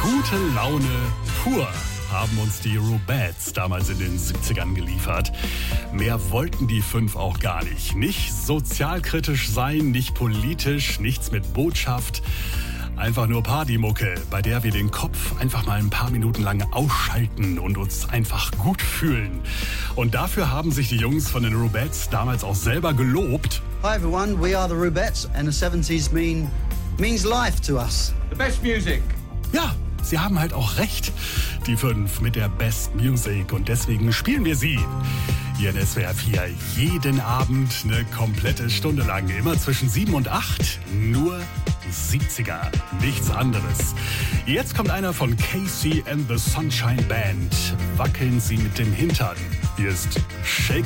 Gute Laune pur haben uns die Rubettes damals in den 70ern geliefert. Mehr wollten die fünf auch gar nicht. Nicht sozialkritisch sein, nicht politisch, nichts mit Botschaft. Einfach nur Partymucke, bei der wir den Kopf einfach mal ein paar Minuten lang ausschalten und uns einfach gut fühlen. Und dafür haben sich die Jungs von den Rubettes damals auch selber gelobt. Hi everyone, we are the Rubettes and the 70s means life to us. The best music. Ja, sie haben halt auch recht, die fünf mit der Best Music. Und deswegen spielen wir sie hier in SWR 4 jeden Abend eine komplette Stunde lang. Immer zwischen 7 und 8, nur 70er, nichts anderes. Jetzt kommt einer von Casey and the Sunshine Band. Wackeln Sie mit dem Hintern. Hier ist Shake